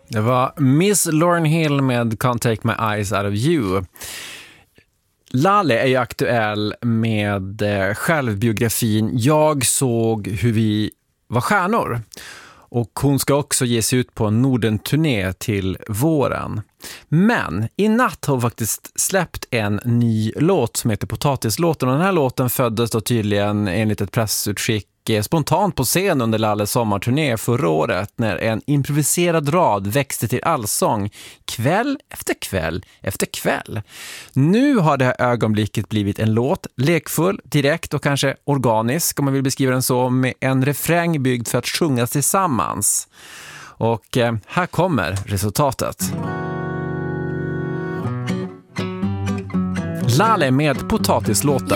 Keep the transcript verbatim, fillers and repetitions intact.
Det var Miss Lauryn Hill med Can't Take My Eyes Out of You. Laleh är ju aktuell med självbiografin Jag såg hur vi var stjärnor. Och hon ska också ge sig ut på en Norden-turné till våren. Men i natt har hon faktiskt släppt en ny låt som heter Potatislåten. Och den här låten föddes då tydligen enligt ett pressutskick spontant på scen under Lalehs sommarturné förra året när en improviserad rad växte till allsång kväll efter kväll efter kväll. Nu har det här ögonblicket blivit en låt, lekfull, direkt och kanske organisk om man vill beskriva den så, med en refräng byggd för att sjungas tillsammans. Och eh, här kommer resultatet. Laleh med Potatislåten.